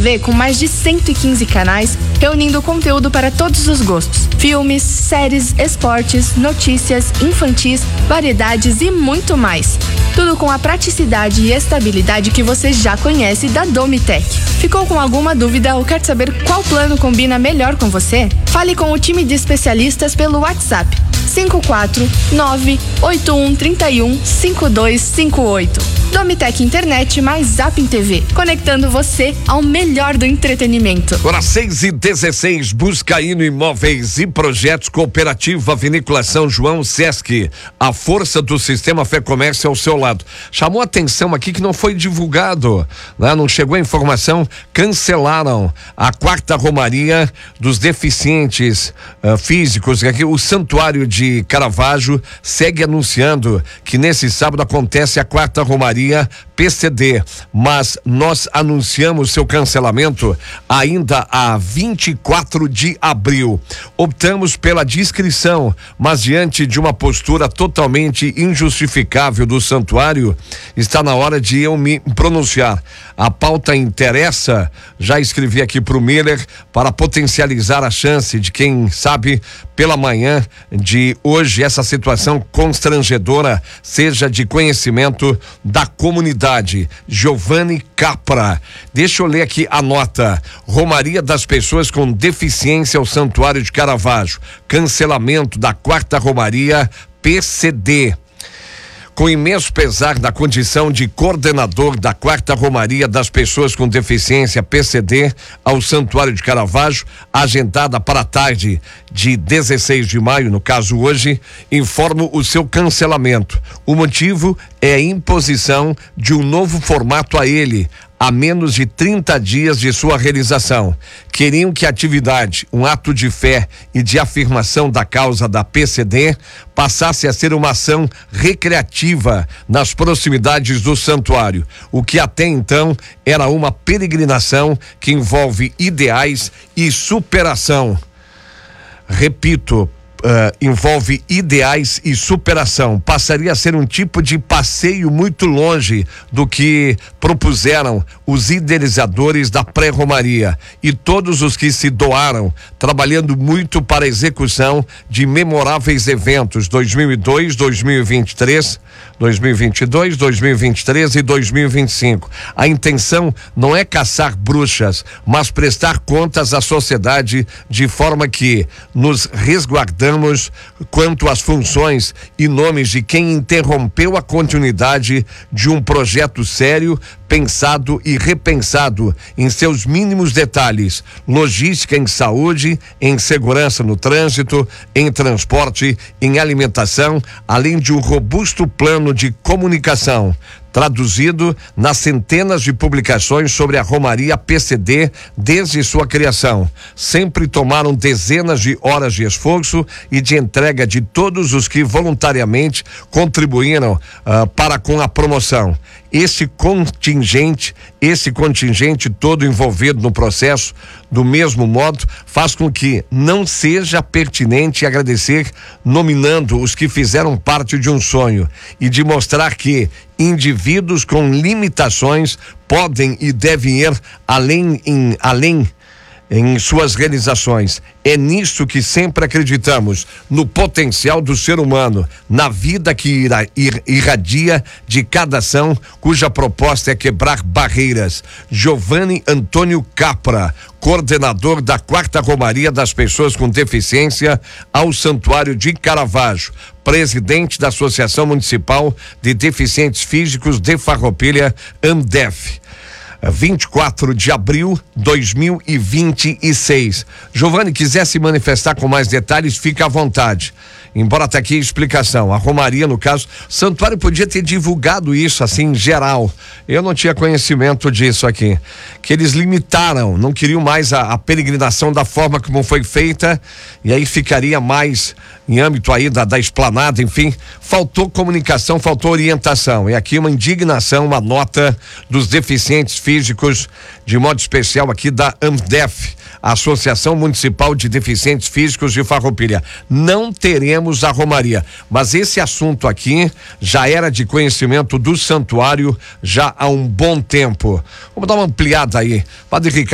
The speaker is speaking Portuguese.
TV com mais de 115 canais, reunindo conteúdo para todos os gostos. Filmes, séries, esportes, notícias, infantis, variedades e muito mais. Tudo com a praticidade e estabilidade que você já conhece da Domitec. Ficou com alguma dúvida ou quer saber qual plano combina melhor com você? Fale com o time de especialistas pelo WhatsApp 549-8131-5258. Domitec Internet mais Zapping TV, conectando você ao melhor do entretenimento. Agora 6h16, Buscaíno Imóveis e Projetos, Cooperativa Vinícola São João, Sesc, a força do sistema Fé Comércio ao seu lado. Chamou a atenção aqui que não foi divulgado, né? Não chegou a informação, cancelaram a 4ª Romaria dos deficientes físicos. Aqui, o Santuário de Caravaggio segue anunciando que nesse sábado acontece a 4ª Romaria PCD, mas nós anunciamos seu cancelamento ainda a 24 de abril. Optamos pela discrição, mas diante de uma postura totalmente injustificável do santuário, está na hora de eu me pronunciar. A pauta interessa, já escrevi aqui para o Miller, para potencializar a chance de quem sabe pela manhã de hoje essa situação constrangedora seja de conhecimento da comunidade. Giovanni Capra, deixa eu ler aqui a nota. Romaria das pessoas com deficiência ao Santuário de Caravaggio, cancelamento da 4ª Romaria PCD. Com imenso pesar da condição de coordenador da 4ª Romaria das Pessoas com Deficiência PCD ao Santuário de Caravaggio, agendada para a tarde de 16 de maio, no caso hoje, informo o seu cancelamento. O motivo é a imposição de um novo formato a ele, a menos de 30 dias de sua realização. Queriam que a atividade, um ato de fé e de afirmação da causa da PCD, passasse a ser uma ação recreativa nas proximidades do santuário, o que até então era uma peregrinação que envolve ideais e superação. Repito, envolve ideais e superação. Passaria a ser um tipo de passeio muito longe do que propuseram os idealizadores da pré-romaria e todos os que se doaram, trabalhando muito para a execução de memoráveis eventos 2002, 2023, 2022, 2023 e 2025. A intenção não é caçar bruxas, mas prestar contas à sociedade de forma que nos resguardamos quanto às funções e nomes de quem interrompeu a continuidade de um projeto sério, pensado e repensado em seus mínimos detalhes: logística em saúde, em segurança no trânsito, em transporte, em alimentação, além de um robusto plano de comunicação, traduzido nas centenas de publicações sobre a Romaria PCD desde sua criação. Sempre tomaram dezenas de horas de esforço e de entrega de todos os que voluntariamente contribuíram para com a promoção. Esse contingente todo envolvido no processo, do mesmo modo, faz com que não seja pertinente agradecer nominando os que fizeram parte de um sonho e de mostrar que indivíduos com limitações podem e devem ir além em suas realizações. É nisso que sempre acreditamos, no potencial do ser humano, na vida que irradia de cada ação, cuja proposta é quebrar barreiras. Giovanni Antônio Capra, coordenador da 4ª Romaria das Pessoas com Deficiência ao Santuário de Caravaggio, presidente da Associação Municipal de Deficientes Físicos de Farroupilha, AMDEF. 24 de abril de 2026. Giovanni, quiser se manifestar com mais detalhes, fica à vontade. Embora tá aqui a explicação, a Romaria, no caso, o santuário podia ter divulgado isso assim em geral. Eu não tinha conhecimento disso aqui. Que eles limitaram, não queriam mais a peregrinação da forma como foi feita, e aí ficaria mais em âmbito aí da esplanada, enfim. Faltou comunicação, faltou orientação. E aqui uma indignação, uma nota dos deficientes físicos, de modo especial aqui da AMDEF, Associação Municipal de Deficientes Físicos de Farroupilha. Não teremos a Romaria, mas esse assunto aqui já era de conhecimento do santuário já há um bom tempo. Vamos dar uma ampliada aí. Padre Ricardo